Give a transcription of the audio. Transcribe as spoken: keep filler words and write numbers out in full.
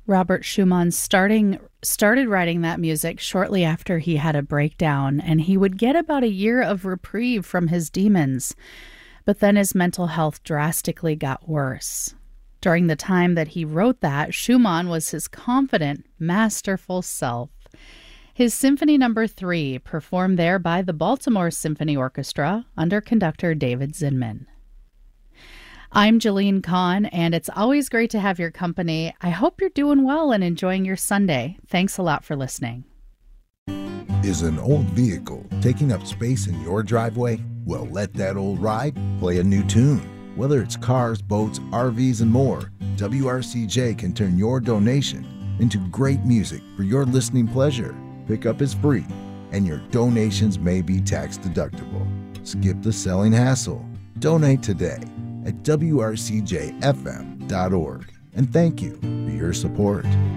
Robert Schumann starting started writing that music shortly after he had a breakdown, and he would get about a year of reprieve from his demons. But then his mental health drastically got worse. During the time that he wrote that, Schumann was his confident, masterful self. His Symphony Number Three, performed there by the Baltimore Symphony Orchestra under conductor David Zinman. I'm Jalene Kahn, and it's always great to have your company. I hope you're doing well and enjoying your Sunday. Thanks a lot for listening. Is an old vehicle taking up space in your driveway? Well, let that old ride play a new tune. Whether it's cars, boats, R Vs, and more, W R C J can turn your donation into great music for your listening pleasure. Pickup is free, and your donations may be tax deductible. Skip the selling hassle. Donate today at W R C J F M dot org. And thank you for your support.